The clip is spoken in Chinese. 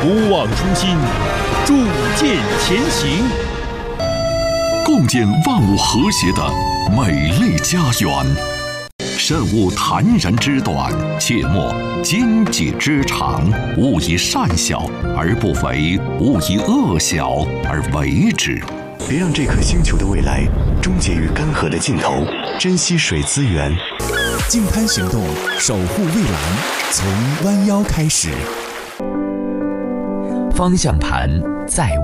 不忘初心，铸剑前行， 共建万物和谐的美丽家园。慎勿覃人之短，切莫奸己之长。勿以善小而不为，勿以恶小而为之。 别让这颗星球的未来终结于干涸的尽头，珍惜水资源。 净滩行动，守护蔚蓝，从弯腰开始。 方向盘在